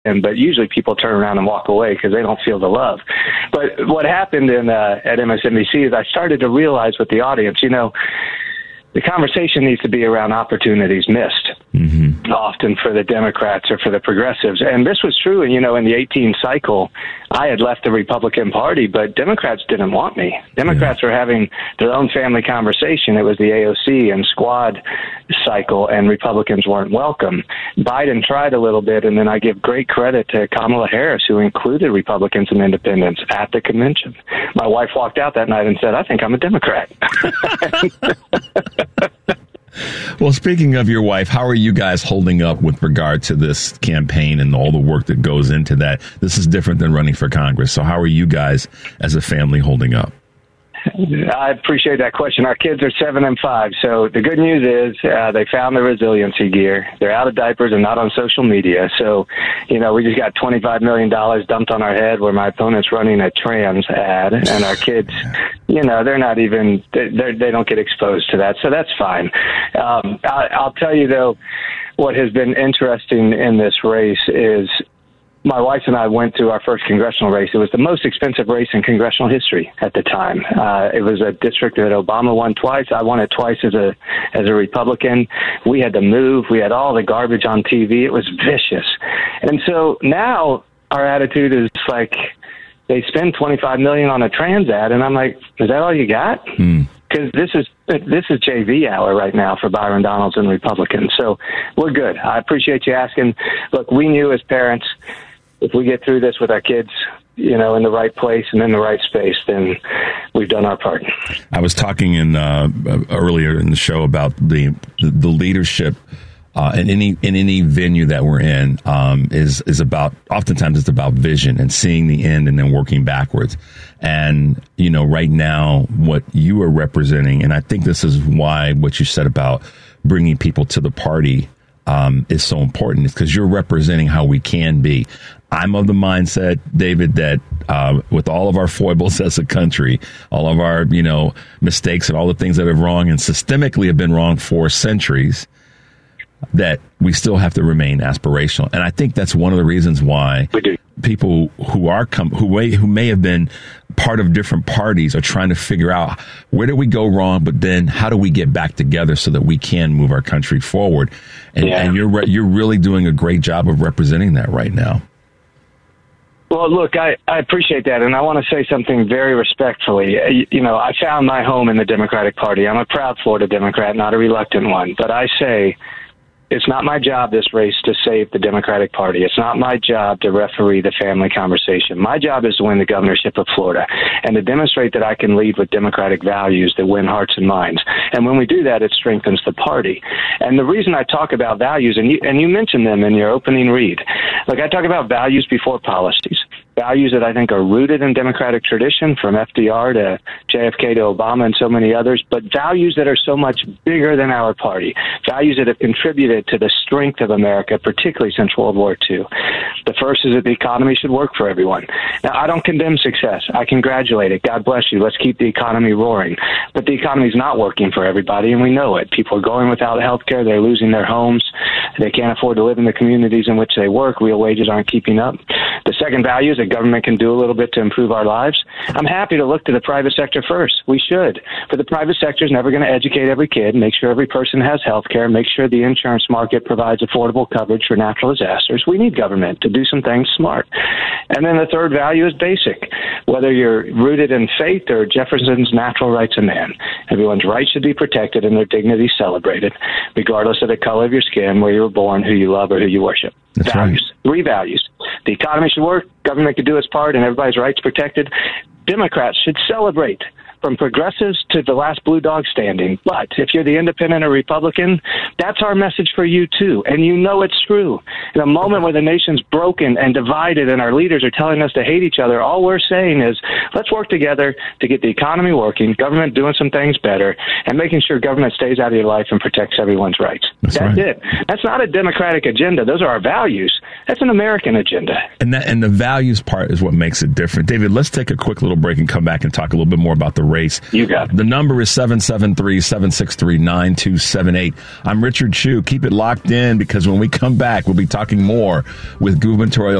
but usually people turn around and walk away because they don't feel the love. But what happened at MSNBC is I started to realize with the audience, the conversation needs to be around opportunities missed, often for the Democrats or for the progressives. And this was true, in the 18 cycle. I had left the Republican Party, but Democrats didn't want me. Democrats were having their own family conversation. It was the AOC and squad cycle, and Republicans weren't welcome. Biden tried a little bit, and then I give great credit to Kamala Harris, who included Republicans and independents at the convention. My wife walked out that night and said, I think I'm a Democrat. Well, speaking of your wife, how are you guys holding up with regard to this campaign and all the work that goes into that? This is different than running for Congress. So how are you guys as a family holding up? I appreciate that question. Our kids are 7 and 5. So the good news is they found the resiliency gear. They're out of diapers and not on social media. So, we just got $25 million dumped on our head where my opponent's running a trans ad, and our kids, they're not even, they don't get exposed to that. So that's fine. I'll tell you, though, what has been interesting in this race is my wife and I went to our first congressional race. It was the most expensive race in congressional history at the time. It was a district that Obama won twice. I won it twice as a Republican. We had to move. We had all the garbage on TV. It was vicious. And so now our attitude is like, they spend $25 million on a trans ad, and I'm like, is that all you got? Because this is JV hour right now for Byron Donalds and Republicans. So we're good. I appreciate you asking. Look, we knew as parents, if we get through this with our kids, in the right place and in the right space, then we've done our part. I was talking earlier in the show about the leadership in any venue that we're in is about, oftentimes it's about vision and seeing the end and then working backwards. And, right now, what you are representing, and I think this is why what you said about bringing people to the party is so important, is because you're representing how we can be. I'm of the mindset, David, that with all of our foibles as a country, all of our, mistakes and all the things that are wrong and systemically have been wrong for centuries, that we still have to remain aspirational. And I think that's one of the reasons why people who may have been part of different parties are trying to figure out where did we go wrong, but then how do we get back together so that we can move our country forward. And you're really doing a great job of representing that right now. Well, look, I appreciate that, and I want to say something very respectfully. I found my home in the Democratic Party. I'm a proud Florida Democrat, not a reluctant one, but I say it's not my job, this race, to save the Democratic Party. It's not my job to referee the family conversation. My job is to win the governorship of Florida and to demonstrate that I can lead with Democratic values that win hearts and minds. And when we do that, it strengthens the party. And the reason I talk about values, and you mentioned them in your opening read, look, I talk about values before policies. Values that I think are rooted in democratic tradition, from FDR to JFK to Obama and so many others, but values that are so much bigger than our party, values that have contributed to the strength of America, particularly since World War II. The first is that the economy should work for everyone. Now, I don't condemn success. I congratulate it. God bless you. Let's keep the economy roaring. But the economy is not working for everybody, and we know it. People are going without health care. They're losing their homes. They can't afford to live in the communities in which they work. Real wages aren't keeping up. The second value is that government can do a little bit to improve our lives. I'm happy to look to the private sector first. We should. But the private sector is never going to educate every kid, make sure every person has health care, make sure the insurance market provides affordable coverage for natural disasters. We need government to do some things smart. And then the third value is basic. Whether you're rooted in faith or Jefferson's natural rights of man, everyone's rights should be protected and their dignity celebrated, regardless of the color of your skin, where you were born, who you love, or who you worship. That's values. Right. 3 values. The economy should work, government could do its part, and everybody's rights protected. Democrats should celebrate, from progressives to the last blue dog standing. But if you're the independent or Republican, that's our message for you, too. And you know it's true. In a moment where the nation's broken and divided and our leaders are telling us to hate each other, all we're saying is, let's work together to get the economy working, government doing some things better, and making sure government stays out of your life and protects everyone's rights. That's right. It. That's not a Democratic agenda. Those are our values. That's an American agenda. And the values part is what makes it different. David, let's take a quick little break and come back and talk a little bit more about the race. You got it. The number is 773-763-9278. I'm Richard Chu. Keep it locked in, because when we come back, we'll be talking more with gubernatorial